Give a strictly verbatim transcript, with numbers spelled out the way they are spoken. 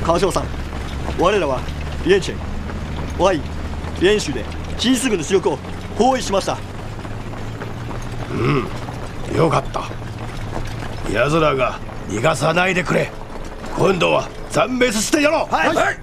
川島さん、我らはリエンチェン、おはい、練習でキース軍の主力を包囲しました。 うん、よかった。矢面が逃がさないでくれ。今度は残滅してやろう。 はい、はい。